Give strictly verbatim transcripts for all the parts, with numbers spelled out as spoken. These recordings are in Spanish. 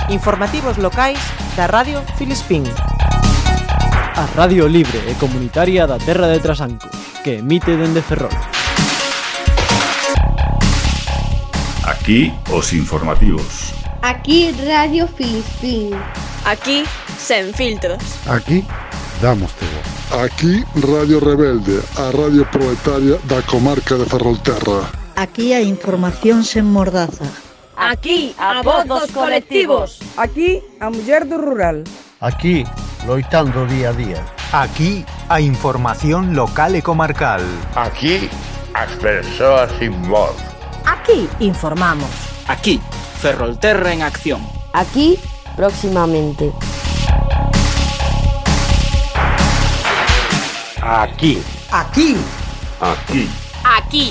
Informativos locais da Radio Filispín. A radio libre e comunitaria da terra de Trasanco, que emite dende Ferrol. Aquí os informativos. Aquí Radio Filispín. Aquí sen filtros. Aquí damos voz. Aquí Radio Rebelde, a radio proletaria da comarca de Ferrolterra. Aquí a información sen mordaza. Aquí a voz dos colectivos. Aquí a muller do rural. Aquí loitando día a día. Aquí a información local e comarcal. Aquí as persoas sin voz. Aquí informamos. Aquí Ferrolterra en acción. Aquí próximamente. Aquí. Aquí. Aquí. Aquí.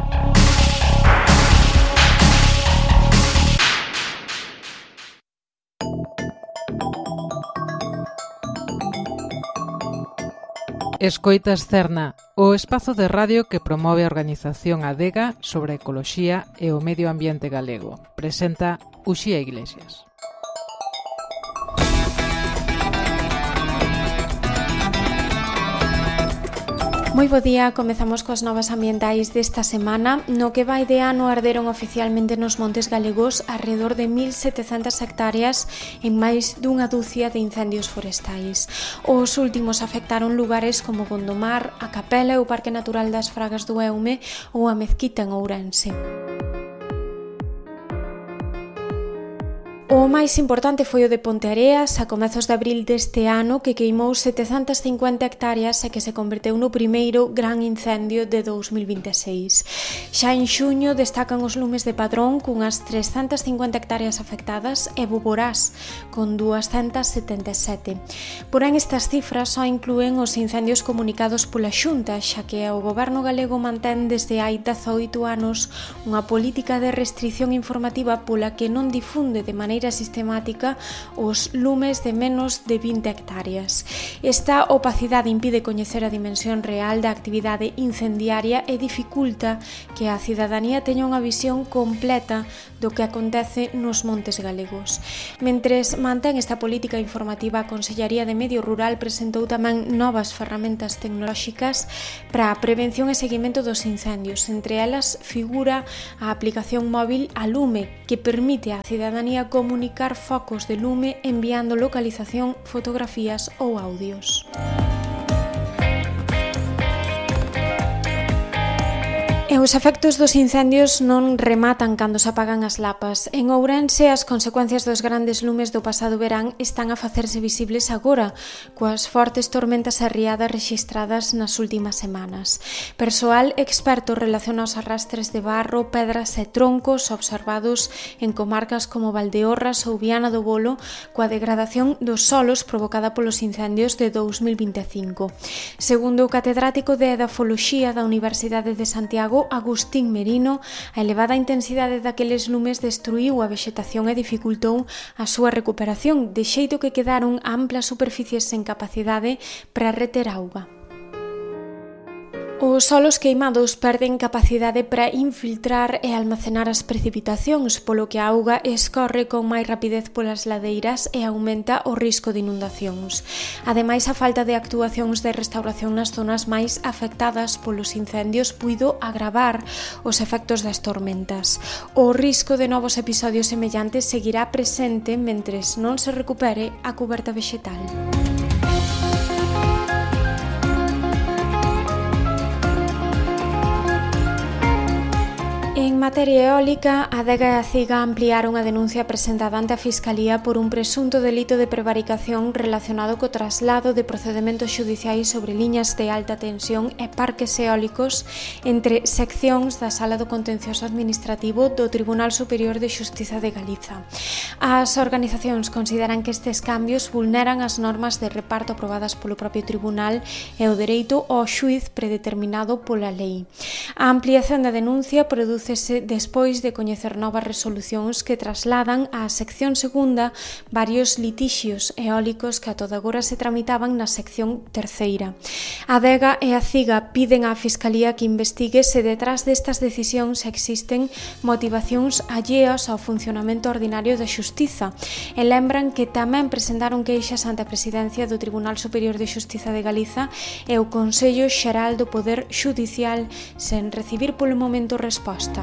Escoitas Cerna, o espazo de radio que promove a organización Adega sobre a ecoloxía e o medio ambiente galego. Presenta Uxía Iglesias. Moi bo día, comezamos coas novas ambientais desta semana. No que vai de ano arderon oficialmente nos montes galegos alrededor de mil setecentas hectáreas en máis dunha dúcia de incendios forestais. Os últimos afectaron lugares como Gondomar, a Capela e o Parque Natural das Fragas do Eume ou a Mezquita en Ourense. O máis importante foi o de Ponteareas a comezos de abril deste ano, que queimou setecentas cincuenta hectáreas e que se converteu no primeiro gran incendio de dous mil vinte e seis. Xa en xuño destacan os lumes de Padrón cunhas trescentas cincuenta hectáreas afectadas e Boborás con duascentas setenta e sete. Porén, estas cifras só inclúen os incendios comunicados pola Xunta, xa que o goberno galego mantén desde hai dezaoito anos unha política de restrición informativa pola que non difunde de maneira sistemática os lumes de menos de vinte hectáreas. Esta opacidade impide coñecer a dimensión real da actividade incendiaria e dificulta que a cidadanía teña unha visión completa do que acontece nos montes galegos. Mentres mantén esta política informativa, a Consellaría de Medio Rural presentou tamén novas ferramentas tecnolóxicas para a prevención e seguimento dos incendios. Entre elas figura a aplicación móvil A Lume, que permite á cidadanía comunicar focos de lume enviando localización, fotografías ou audios. E os efectos dos incendios non rematan cando se apagan as lapas. En Ourense, as consecuencias dos grandes lumes do pasado verán están a facerse visibles agora, coas fortes tormentas e riadas rexistradas nas últimas semanas. Persoal experto relaciona os arrastres de barro, pedras e troncos observados en comarcas como Valdeorras ou Viana do Bolo, coa degradación dos solos provocada polos incendios de dous mil vinte e cinco. Segundo o catedrático de Edafoloxía da Universidade de Santiago, Agustín Merino, a elevada intensidade daqueles lumes destruíu a vexetación e dificultou a súa recuperación, de xeito que quedaron amplas superficies sen capacidade para reter auga. Os solos queimados perden capacidade para infiltrar e almacenar as precipitacións, polo que a auga escorre con máis rapidez polas ladeiras e aumenta o risco de inundacións. Ademais, a falta de actuacións de restauración nas zonas máis afectadas polos incendios puido agravar os efectos das tormentas. O risco de novos episodios semellantes seguirá presente mentres non se recupere a cuberta vexetal. En materia eólica, Adega e Aciga ampliaron a denuncia presentada ante a Fiscalía por un presunto delito de prevaricación relacionado co traslado de procedementos xudiciais sobre liñas de alta tensión e parques eólicos entre seccións da Sala do Contencioso Administrativo do Tribunal Superior de Xustiza de Galiza. As organizacións consideran que estes cambios vulneran as normas de reparto aprobadas polo propio tribunal e o dereito ao xuíz predeterminado pola lei. A ampliación da denuncia produce produce despois de coñecer novas resolucións que trasladan á sección segunda varios litixios eólicos que a toda agora se tramitaban na sección terceira. A Adega e a CIGA piden á Fiscalía que investigue se detrás destas decisións existen motivacións alleas ao funcionamento ordinario da xustiza e lembran que tamén presentaron queixas ante a Presidencia do Tribunal Superior de Xustiza de Galiza e o Consello Xeral do Poder Xudicial sen recibir polo momento resposta.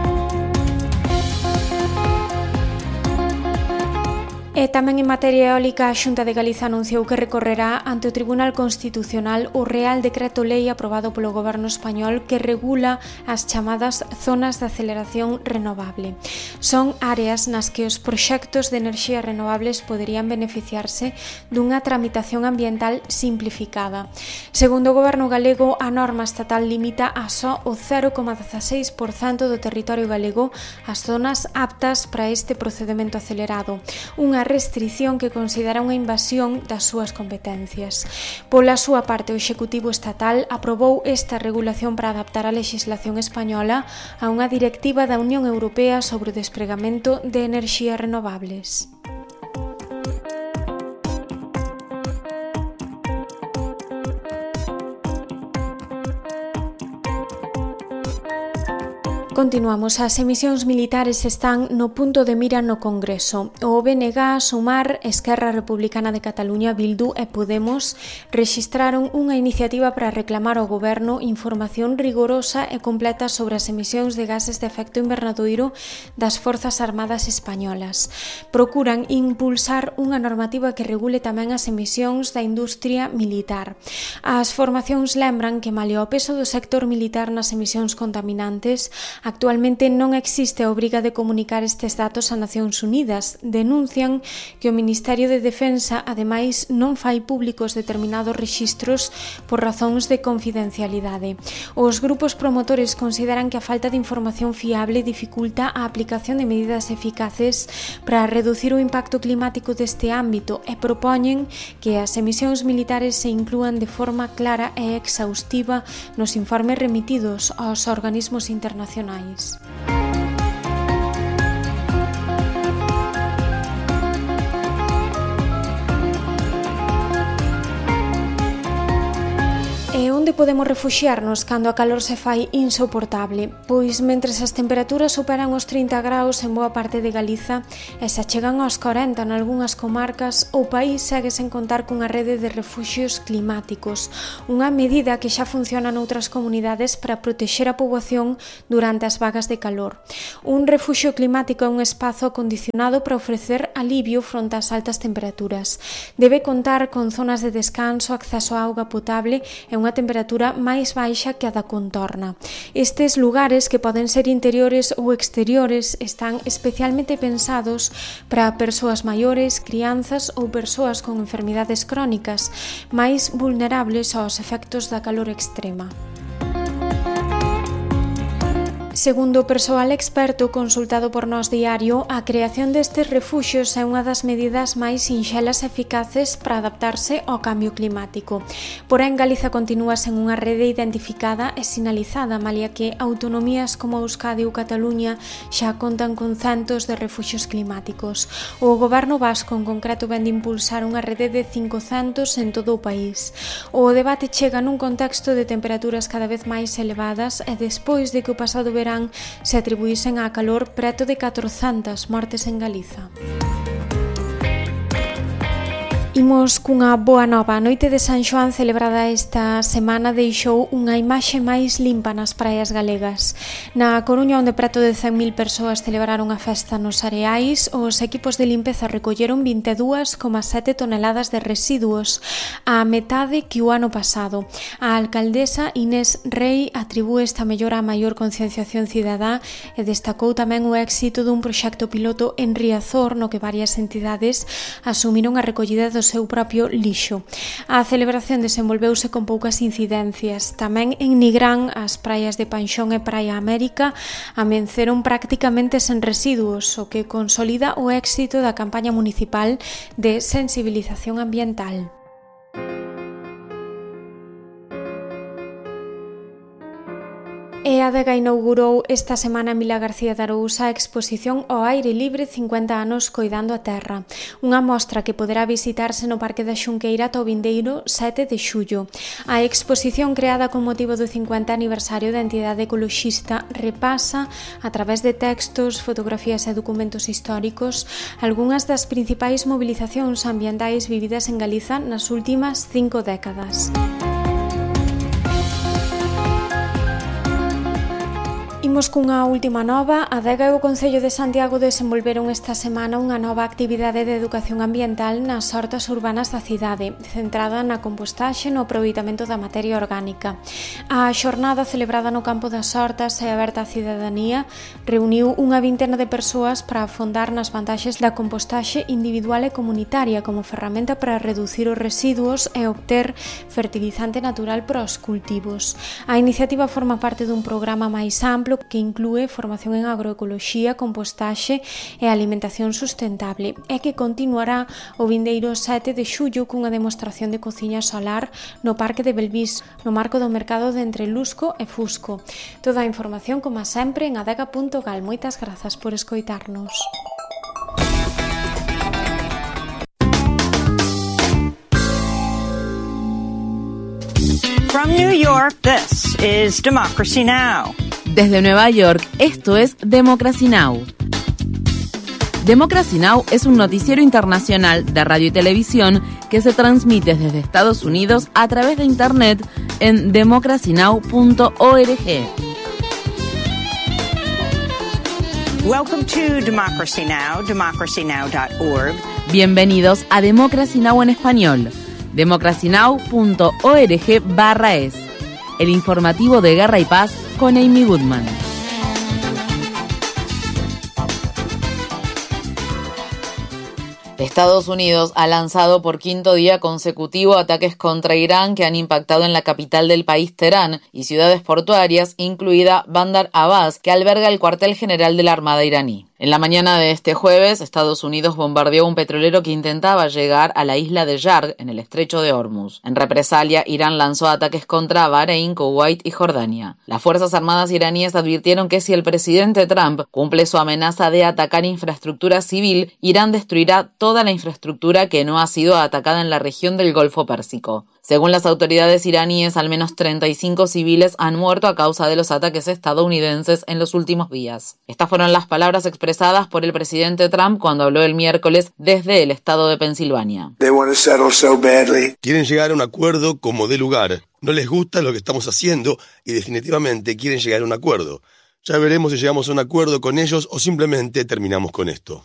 E tamén en materia eólica, a Xunta de Galiza anunciou que recorrerá ante o Tribunal Constitucional o Real Decreto Lei aprobado polo Goberno español que regula as chamadas zonas de aceleración renovable. Son áreas nas que os proxectos de enerxías renovables poderían beneficiarse dunha tramitación ambiental simplificada. Segundo o Goberno galego, a norma estatal limita a só o cero coma dieciséis por cento do territorio galego as zonas aptas para este procedimento acelerado, unha restrición que considera unha invasión das súas competencias. Pola súa parte, o Executivo Estatal aprobou esta regulación para adaptar a lexislación española a unha directiva da Unión Europea sobre o despregamento de enerxías renovables. Continuamos. As emisións militares están no punto de mira no Congreso. O B N G, Sumar, Esquerra Republicana de Cataluña, Bildu e Podemos rexistraron unha iniciativa para reclamar ao Goberno información rigorosa e completa sobre as emisións de gases de efecto invernadoiro das Forzas Armadas Españolas. Procuran impulsar unha normativa que regule tamén as emisións da industria militar. As formacións lembran que, malia o peso do sector militar nas emisións contaminantes, actualmente non existe a obriga de comunicar estes datos a Nacións Unidas. Denuncian que o Ministerio de Defensa, ademais, non fai públicos determinados rexistros por razóns de confidencialidade. Os grupos promotores consideran que a falta de información fiable dificulta a aplicación de medidas eficaces para reducir o impacto climático deste ámbito e propoñen que as emisións militares se inclúan de forma clara e exhaustiva nos informes remitidos aos organismos internacionais. E onde podemos refuxiarnos cando a calor se fai insoportable? Pois mentres as temperaturas superan os trinta graus en boa parte de Galiza e se chegan aos corenta en algunhas comarcas, o país segue sen contar cunha rede de refuxios climáticos, unha medida que xa funciona noutras comunidades para protexer a poboación durante as vagas de calor. Un refuxio climático é un espazo acondicionado para ofrecer alivio fronte ás altas temperaturas. Debe contar con zonas de descanso, acceso a auga potable e unha temperatura máis baixa que a da contorna. Estes lugares, que poden ser interiores ou exteriores, están especialmente pensados para persoas maiores, crianzas ou persoas con enfermidades crónicas máis vulnerables aos efectos da calor extrema. Segundo o persoal experto consultado por Nós Diario, a creación destes refuxios é unha das medidas máis sinxelas e eficaces para adaptarse ao cambio climático. Porén, Galiza continúa sen unha rede identificada e sinalizada, malia que autonomías como Euskadi ou Cataluña xa contan con centos de refuxios climáticos. O Goberno vasco, en concreto, vén de impulsar unha rede de cincocentos en todo o país. O debate chega nun contexto de temperaturas cada vez máis elevadas e despois de que o pasado verán se atribuísen á calor preto de catrocentas mortes en Galiza. Imos cunha boa nova. A noite de San Xoán celebrada esta semana deixou unha imaxe máis limpa nas praias galegas. Na Coruña, onde preto de cen mil persoas celebraron a festa nos areais, os equipos de limpeza recolleron vinte e dúas coma sete toneladas de residuos, a metade que o ano pasado. A alcaldesa Inés Rei atribúe esta mellora a maior concienciación cidadá e destacou tamén o éxito dun proxecto piloto en Riazor, no que varias entidades asumiron a recollida dos seu propio lixo. A celebración desenvolveuse con poucas incidencias. Tamén en Nigrán, as praias de Panxón e Praia América amenceron prácticamente sen residuos, o que consolida o éxito da campaña municipal de sensibilización ambiental. E a Adega inaugurou esta semana en Vila García de Arousa a exposición ao aire libre cincuenta anos coidando a terra, unha mostra que poderá visitarse no Parque da Xunqueira ata o vindeiro sete de xullo. A exposición creada con motivo do cincuenta aniversario da entidade ecoloxista repasa, a través de textos, fotografías e documentos históricos, algunhas das principais movilizacións ambientais vividas en Galiza nas últimas cinco décadas. Imos cunha última nova. A Adega e o Concello de Santiago desenvolveron esta semana unha nova actividade de educación ambiental nas hortas urbanas da cidade, centrada na compostaxe no aproveitamento da materia orgánica. A xornada celebrada no campo das hortas e aberta á cidadanía reuniu unha vintena de persoas para afondar nas vantaxes da compostaxe individual e comunitaria como ferramenta para reducir os residuos e obter fertilizante natural para os cultivos. A iniciativa forma parte dun programa máis amplo que inclúe formación en agroecoloxía, compostaxe e alimentación sustentable e que continuará o vindeiro sete de xullo cunha demostración de cociña solar no Parque de Belvís, no marco do mercado de entre Lusco e Fusco. Toda a información, como sempre, en adega punto gal. Moitas grazas por escoitarnos. From New York, this is Democracy Now! Desde Nueva York, esto es Democracy Now! Democracy Now! Es un noticiero internacional de radio y televisión que se transmite desde Estados Unidos a través de Internet en democracy now punto org. Welcome to Democracy Now!, democracy now dot org. Bienvenidos a Democracy Now! En español. democracy now punto org barra es. El informativo de Guerra y Paz con Amy Goodman. Estados Unidos ha lanzado por quinto día consecutivo ataques contra Irán que han impactado en la capital del país, Teherán, y ciudades portuarias, incluida Bandar Abbas, que alberga el cuartel general de la Armada iraní. En la mañana de este jueves, Estados Unidos bombardeó un petrolero que intentaba llegar a la isla de Yarg, en el estrecho de Hormuz. En represalia, Irán lanzó ataques contra Bahrein, Kuwait y Jordania. Las Fuerzas Armadas iraníes advirtieron que si el presidente Trump cumple su amenaza de atacar infraestructura civil, Irán destruirá toda la infraestructura que no ha sido atacada en la región del Golfo Pérsico. Según las autoridades iraníes, al menos treinta y cinco civiles han muerto a causa de los ataques estadounidenses en los últimos días. Estas fueron las palabras expresadas por el presidente Trump cuando habló el miércoles desde el estado de Pensilvania. Quieren llegar a un acuerdo como dé lugar. No les gusta lo que estamos haciendo y definitivamente quieren llegar a un acuerdo. Ya veremos si llegamos a un acuerdo con ellos o simplemente terminamos con esto.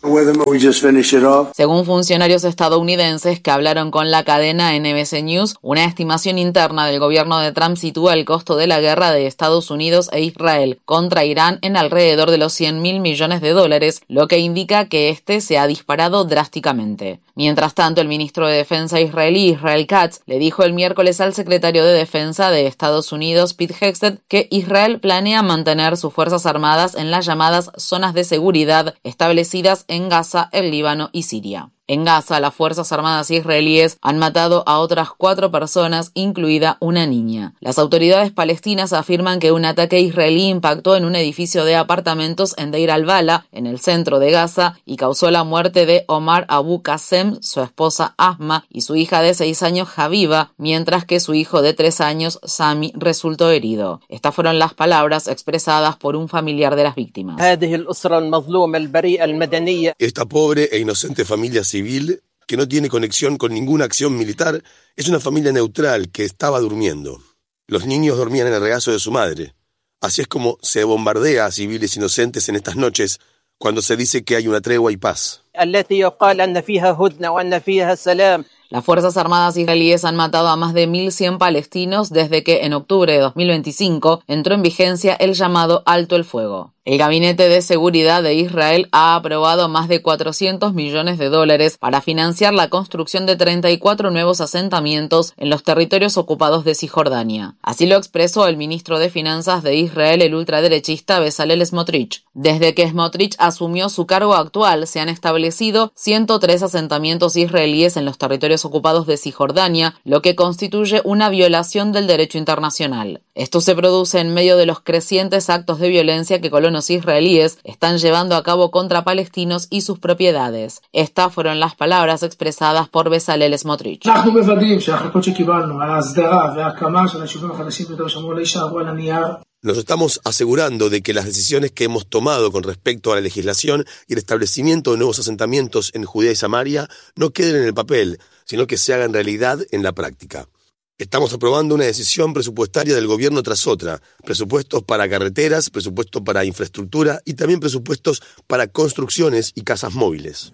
Según funcionarios estadounidenses que hablaron con la cadena N B C News, una estimación interna del gobierno de Trump sitúa el costo de la guerra de Estados Unidos e Israel contra Irán en alrededor de los cien mil millones de dólares, lo que indica que este se ha disparado drásticamente. Mientras tanto, el ministro de Defensa israelí, Israel Katz, le dijo el miércoles al secretario de Defensa de Estados Unidos, Pete Hegseth, que Israel planea mantener sus fuerzas armadas en las llamadas zonas de seguridad establecidas en Gaza, el Líbano y Siria. En Gaza, las Fuerzas Armadas israelíes han matado a otras cuatro personas, incluida una niña. Las autoridades palestinas afirman que un ataque israelí impactó en un edificio de apartamentos en Deir al-Bala, en el centro de Gaza, y causó la muerte de Omar Abu Qasem, su esposa Asma, y su hija de seis años, Habiba, mientras que su hijo de tres años, Sami, resultó herido. Estas fueron las palabras expresadas por un familiar de las víctimas. Esta pobre e inocente familia civil, que no tiene conexión con ninguna acción militar, es una familia neutral que estaba durmiendo. Los niños dormían en el regazo de su madre. Así es como se bombardea a civiles inocentes en estas noches, cuando se dice que hay una tregua y paz. Las Fuerzas Armadas israelíes han matado a más de mil cien palestinos desde que en octubre de dos mil veinticinco entró en vigencia el llamado Alto el Fuego. El Gabinete de Seguridad de Israel ha aprobado más de cuatrocientos millones de dólares para financiar la construcción de treinta y cuatro nuevos asentamientos en los territorios ocupados de Cisjordania. Así lo expresó el ministro de Finanzas de Israel, el ultraderechista Bezalel Smotrich. Desde que Smotrich asumió su cargo actual, se han establecido ciento tres asentamientos israelíes en los territorios ocupados de Cisjordania, lo que constituye una violación del derecho internacional. Esto se produce en medio de los crecientes actos de violencia que colonos israelíes están llevando a cabo contra palestinos y sus propiedades. Estas fueron las palabras expresadas por Bezalel Smotrich. Nos estamos asegurando de que las decisiones que hemos tomado con respecto a la legislación y el establecimiento de nuevos asentamientos en Judea y Samaria no queden en el papel, sino que se hagan realidad en la práctica. Estamos aprobando una decisión presupuestaria del gobierno tras otra, presupuestos para carreteras, presupuestos para infraestructura y también presupuestos para construcciones y casas móviles.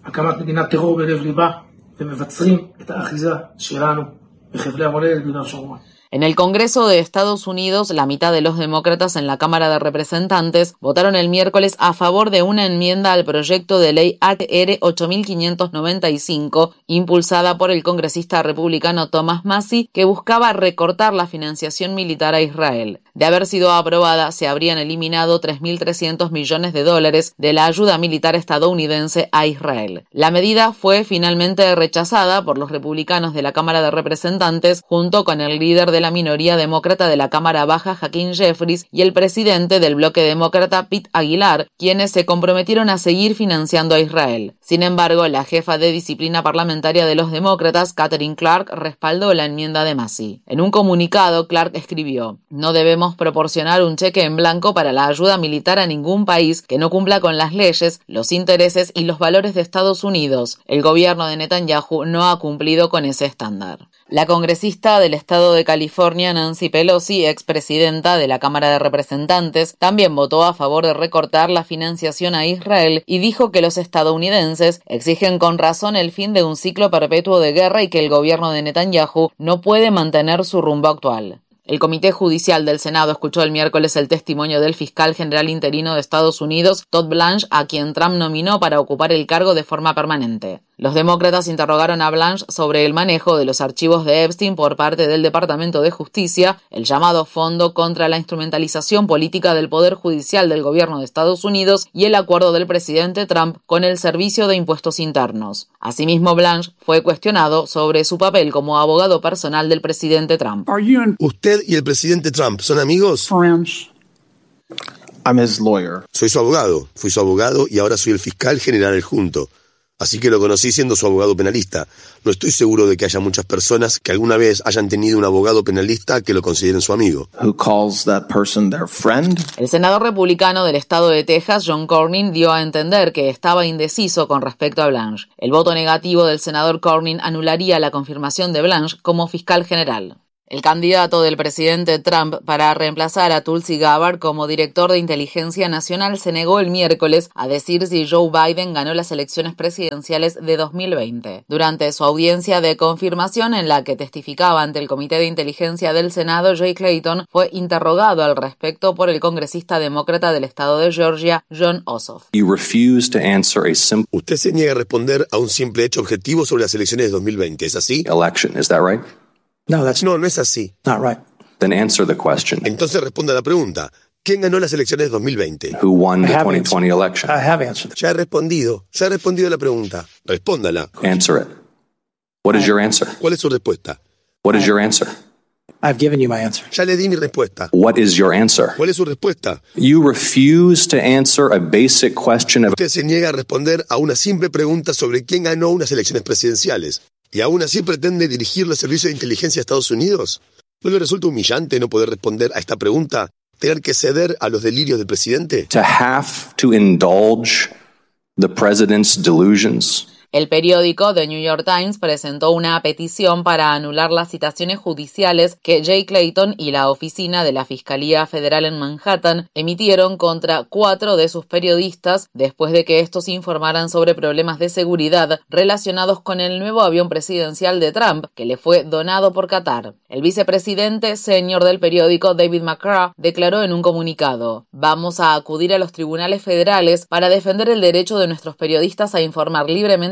En el Congreso de Estados Unidos, la mitad de los demócratas en la Cámara de Representantes votaron el miércoles a favor de una enmienda al proyecto de ley H R ocho mil quinientos noventa y cinco, impulsada por el congresista republicano Thomas Massie, que buscaba recortar la financiación militar a Israel. De haber sido aprobada, se habrían eliminado tres mil trescientos millones de dólares de la ayuda militar estadounidense a Israel. La medida fue finalmente rechazada por los republicanos de la Cámara de Representantes, junto con el líder de la minoría demócrata de la Cámara Baja, Hakeem Jeffries, y el presidente del bloque demócrata, Pete Aguilar, quienes se comprometieron a seguir financiando a Israel. Sin embargo, la jefa de disciplina parlamentaria de los demócratas, Katherine Clark, respaldó la enmienda de Massie. En un comunicado, Clark escribió: "No debemos proporcionar un cheque en blanco para la ayuda militar a ningún país que no cumpla con las leyes, los intereses y los valores de Estados Unidos. El gobierno de Netanyahu no ha cumplido con ese estándar". La congresista del estado de California, Nancy Pelosi, expresidenta de la Cámara de Representantes, también votó a favor de recortar la financiación a Israel y dijo que los estadounidenses exigen con razón el fin de un ciclo perpetuo de guerra y que el gobierno de Netanyahu no puede mantener su rumbo actual. El Comité Judicial del Senado escuchó el miércoles el testimonio del fiscal general interino de Estados Unidos, Todd Blanche, a quien Trump nominó para ocupar el cargo de forma permanente. Los demócratas interrogaron a Blanche sobre el manejo de los archivos de Epstein por parte del Departamento de Justicia, el llamado Fondo contra la Instrumentalización Política del Poder Judicial del Gobierno de Estados Unidos y el acuerdo del presidente Trump con el Servicio de Impuestos Internos. Asimismo, Blanche fue cuestionado sobre su papel como abogado personal del presidente Trump. ¿Usted y el presidente Trump son amigos? Friends. I'm his lawyer. Soy su abogado. Fui su abogado y ahora soy el fiscal general adjunto. Así que lo conocí siendo su abogado penalista. No estoy seguro de que haya muchas personas que alguna vez hayan tenido un abogado penalista que lo consideren su amigo. Who calls that person their friend? El senador republicano del estado de Texas, John Cornyn, dio a entender que estaba indeciso con respecto a Blanche. El voto negativo del senador Cornyn anularía la confirmación de Blanche como fiscal general. El candidato del presidente Trump para reemplazar a Tulsi Gabbard como director de inteligencia nacional se negó el miércoles a decir si Joe Biden ganó las elecciones presidenciales de dos mil veinte. Durante su audiencia de confirmación en la que testificaba ante el Comité de Inteligencia del Senado, Jay Clayton fue interrogado al respecto por el congresista demócrata del estado de Georgia, Jon Ossoff. You refuse to answer a simple Usted se niega a responder a un simple hecho objetivo sobre las elecciones de dos mil veinte, ¿es así? election, is that right? No, that's no, no es así. Not right. Then answer the question. Entonces responda a la pregunta. ¿Quién ganó las elecciones de dos mil veinte? Who won the twenty twenty election? I have answered. Ya he respondido. Ya he respondido a la pregunta. Respóndala. Answer it. What is your answer? ¿Cuál es su respuesta? What is your answer? I've given you my answer. Ya le di mi respuesta. What is your answer? ¿Cuál es su respuesta? You refuse to answer a basic question of... Usted se niega a responder a una simple pregunta sobre quién ganó unas elecciones presidenciales. ¿Y aún así pretende dirigir los servicios de inteligencia de Estados Unidos? ¿No le resulta humillante no poder responder a esta pregunta? ¿Tener que ceder a los delirios del presidente? To have to indulge the president's delusions. El periódico The New York Times presentó una petición para anular las citaciones judiciales que Jay Clayton y la oficina de la Fiscalía Federal en Manhattan emitieron contra cuatro de sus periodistas después de que estos informaran sobre problemas de seguridad relacionados con el nuevo avión presidencial de Trump que le fue donado por Qatar. El vicepresidente senior del periódico, David McCraw, declaró en un comunicado: "Vamos a acudir a los tribunales federales para defender el derecho de nuestros periodistas a informar libremente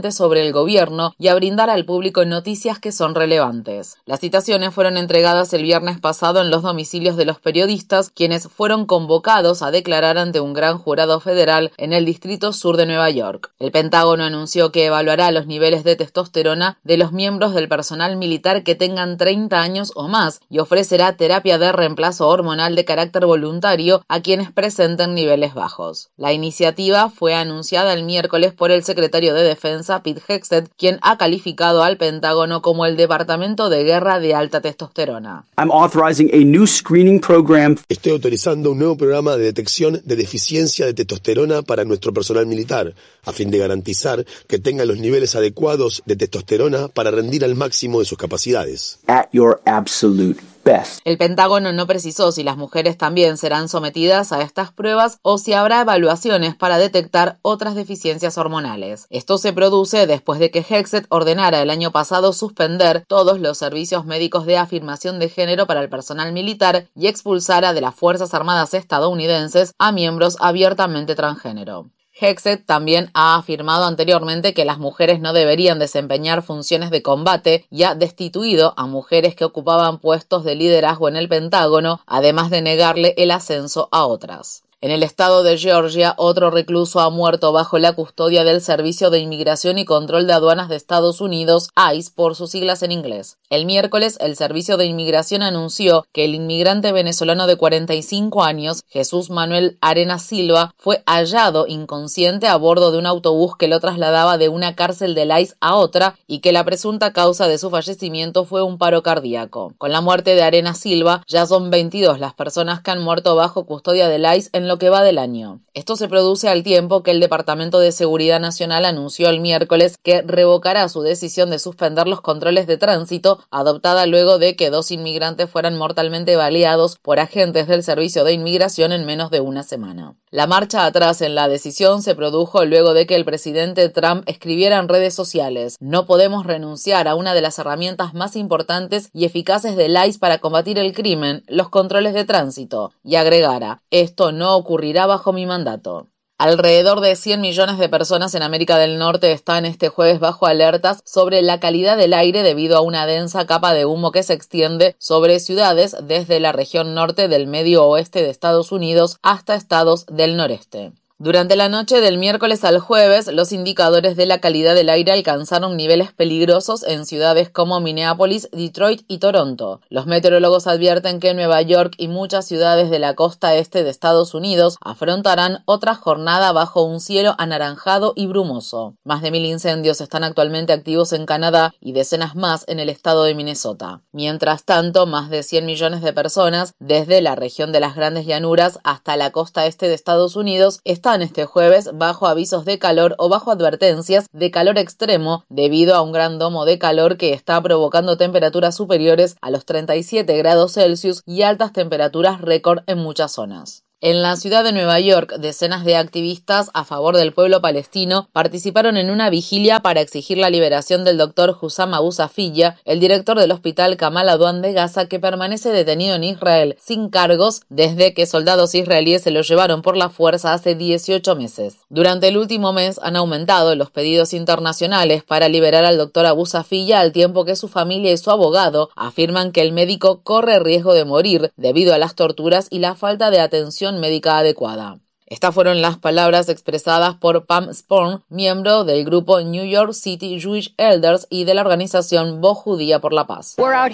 debate sobre el gobierno y a brindar al público noticias que son relevantes. Las citaciones fueron entregadas el viernes pasado en los domicilios de los periodistas, quienes fueron convocados a declarar ante un gran jurado federal en el Distrito Sur de Nueva York. El Pentágono anunció que evaluará los niveles de testosterona de los miembros del personal militar que tengan treinta años o más y ofrecerá terapia de reemplazo hormonal de carácter voluntario a quienes presenten niveles bajos. La iniciativa fue anunciada el miércoles por el secretario de Defensa, Pete Hegseth, quien ha calificado al Pentágono como el Departamento de Guerra de alta testosterona. I'm authorizing a new screening program. Estoy autorizando un nuevo programa de detección de deficiencia de testosterona para nuestro personal militar, a fin de garantizar que tengan los niveles adecuados de testosterona para rendir al máximo de sus capacidades. At your absolute best. El Pentágono no precisó si las mujeres también serán sometidas a estas pruebas o si habrá evaluaciones para detectar otras deficiencias hormonales. Esto se produce después de que Hegseth ordenara el año pasado suspender todos los servicios médicos de afirmación de género para el personal militar y expulsara de las Fuerzas Armadas estadounidenses a miembros abiertamente transgénero. Hegseth también ha afirmado anteriormente que las mujeres no deberían desempeñar funciones de combate y ha destituido a mujeres que ocupaban puestos de liderazgo en el Pentágono, además de negarle el ascenso a otras. En el estado de Georgia, otro recluso ha muerto bajo la custodia del Servicio de Inmigración y Control de Aduanas de Estados Unidos, ICE por sus siglas en inglés. El miércoles, el Servicio de Inmigración anunció que el inmigrante venezolano de cuarenta y cinco años, Jesús Manuel Arenas Silva, fue hallado inconsciente a bordo de un autobús que lo trasladaba de una cárcel del ICE a otra y que la presunta causa de su fallecimiento fue un paro cardíaco. Con la muerte de Arenas Silva, ya son veintidós las personas que han muerto bajo custodia del ICE en lo que va del año. Esto se produce al tiempo que el Departamento de Seguridad Nacional anunció el miércoles que revocará su decisión de suspender los controles de tránsito, adoptada luego de que dos inmigrantes fueran mortalmente baleados por agentes del Servicio de Inmigración en menos de una semana. La marcha atrás en la decisión se produjo luego de que el presidente Trump escribiera en redes sociales: "No podemos renunciar a una de las herramientas más importantes y eficaces del ICE para combatir el crimen, los controles de tránsito", y agregara: "Esto no ocurrirá bajo mi mandato". Alrededor de cien millones de personas en América del Norte están este jueves bajo alertas sobre la calidad del aire debido a una densa capa de humo que se extiende sobre ciudades desde la región norte del medio oeste de Estados Unidos hasta estados del noreste. Durante la noche del miércoles al jueves, los indicadores de la calidad del aire alcanzaron niveles peligrosos en ciudades como Minneapolis, Detroit y Toronto. Los meteorólogos advierten que Nueva York y muchas ciudades de la costa este de Estados Unidos afrontarán otra jornada bajo un cielo anaranjado y brumoso. Más de mil incendios están actualmente activos en Canadá y decenas más en el estado de Minnesota. Mientras tanto, más de cien millones de personas, desde la región de las Grandes Llanuras hasta la costa este de Estados Unidos, están este jueves bajo avisos de calor o bajo advertencias de calor extremo debido a un gran domo de calor que está provocando temperaturas superiores a los treinta y siete grados Celsius y altas temperaturas récord en muchas zonas. En la ciudad de Nueva York, decenas de activistas a favor del pueblo palestino participaron en una vigilia para exigir la liberación del doctor Hussam Abu Safiya, el director del hospital Kamal Adwan de Gaza, que permanece detenido en Israel sin cargos desde que soldados israelíes se lo llevaron por la fuerza hace dieciocho meses. Durante el último mes han aumentado los pedidos internacionales para liberar al doctor Abu Safiya, al tiempo que su familia y su abogado afirman que el médico corre riesgo de morir debido a las torturas y la falta de atención médica adecuada. Estas fueron las palabras expresadas por Pam Sporn, miembro del grupo New York City Jewish Elders y de la organización Voz Judía por la Paz.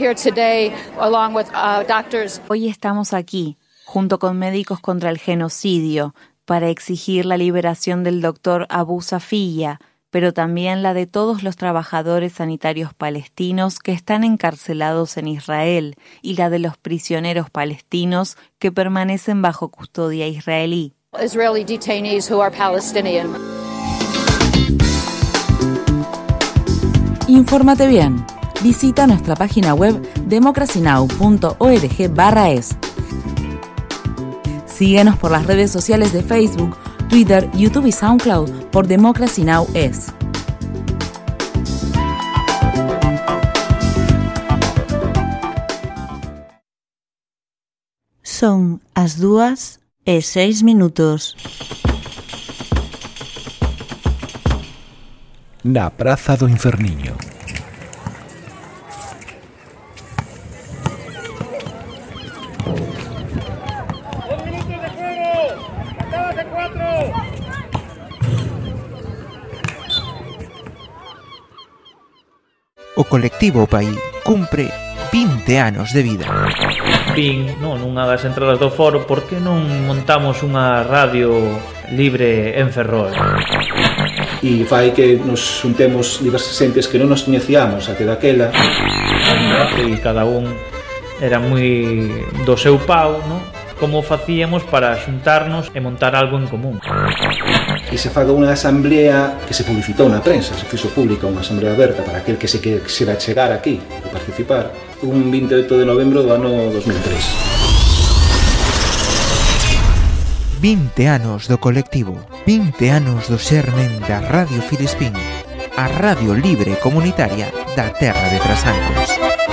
Hoy estamos aquí, junto con Médicos contra el Genocidio, para exigir la liberación del doctor Abu Safiya, pero también la de todos los trabajadores sanitarios palestinos que están encarcelados en Israel y la de los prisioneros palestinos que permanecen bajo custodia israelí. Israeli detainees who are Palestinian. Infórmate bien. Visita nuestra página web democracy now punto org barra es. Síguenos por las redes sociales de Facebook, Twitter, YouTube y SoundCloud por Democracy Now! Es. Son as dúas e seis minutos. na Praza do Inferniño. O colectivo Pai cumpre vinte anos de vida. Vin, non, nunha das entradas do foro, por que non montamos unha radio libre en Ferrol? E fai que nos juntemos diversas xentes que non nos coñecíamos até daquela. E cada un era moi do seu pau, non? Como facíamos para xuntarnos e montar algo en común. E se faga unha asamblea que se publicitou na prensa, se fixo pública unha asamblea aberta para aquel que se quixera chegar aquí e participar, un vinte e oito de novembro do ano dos mil tres. vinte anos do colectivo, vinte anos do xermen da Radio Filispín, a radio libre comunitaria da terra de Trasancos.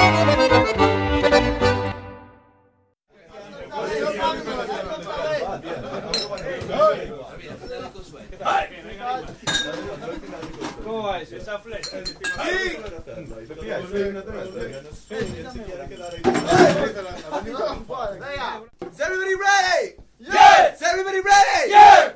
¿Cómo va eso? Esa flecha. Is everybody ready? Yes! Is everybody ready? Yes!